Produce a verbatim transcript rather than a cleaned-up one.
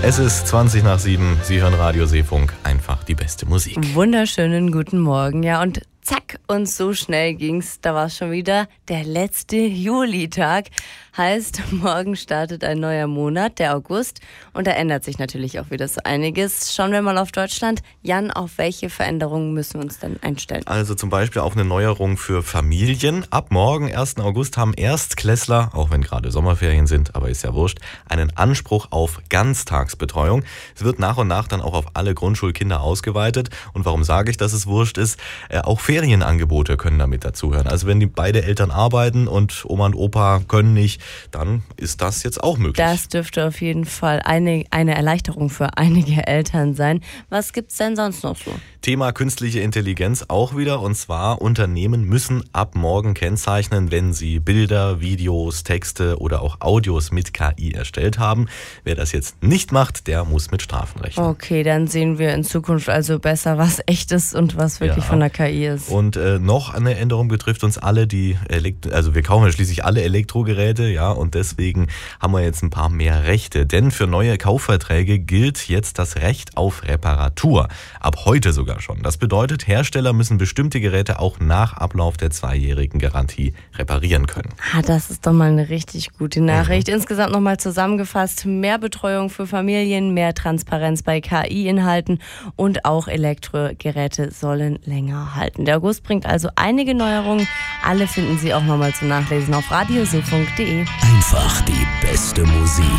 Es ist zwanzig nach sieben. Sie hören Radio Seefunk. Einfach die beste Musik. Wunderschönen guten Morgen. Ja, und zack, und so schnell ging's. Da war es schon wieder der letzte Julitag. Heißt, morgen startet ein neuer Monat, der August. Und da ändert sich natürlich auch wieder so einiges. Schauen wir mal auf Deutschland. Jan, auf welche Veränderungen müssen wir uns denn einstellen? Also zum Beispiel auf eine Neuerung für Familien. Ab morgen, ersten August, haben Erstklässler, auch wenn gerade Sommerferien sind, aber ist ja wurscht, einen Anspruch auf Ganztagsbetreuung. Es wird nach und nach dann auch auf alle Grundschulkinder ausgeweitet. Und warum sage ich, dass es wurscht ist? Äh, auch Ferienangebote können damit dazugehören. Also wenn die beide Eltern arbeiten und Oma und Opa können nicht, dann ist das jetzt auch möglich. Das dürfte auf jeden Fall eine, eine Erleichterung für einige Eltern sein. Was gibt's denn sonst noch so? Thema künstliche Intelligenz auch wieder. Und zwar, Unternehmen müssen ab morgen kennzeichnen, wenn sie Bilder, Videos, Texte oder auch Audios mit K I erstellt haben. Wer das jetzt nicht macht, der muss mit Strafen rechnen. Okay, dann sehen wir in Zukunft also besser, was echt ist und was wirklich ja. von der K I ist. Und äh, noch eine Änderung betrifft uns alle, die Elekt- also wir kaufen ja schließlich alle Elektrogeräte, ja, und deswegen haben wir jetzt ein paar mehr Rechte. Denn für neue Kaufverträge gilt jetzt das Recht auf Reparatur. Ab heute sogar schon. Das bedeutet, Hersteller müssen bestimmte Geräte auch nach Ablauf der zweijährigen Garantie reparieren können. Ah, das ist doch mal eine richtig gute Nachricht. Mhm. Insgesamt nochmal zusammengefasst, mehr Betreuung für Familien, mehr Transparenz bei K I-Inhalten und auch Elektrogeräte sollen länger halten. Der August bringt also einige Neuerungen. Alle finden Sie auch nochmal zum Nachlesen auf radioseefunk punkt de. Einfach die beste Musik.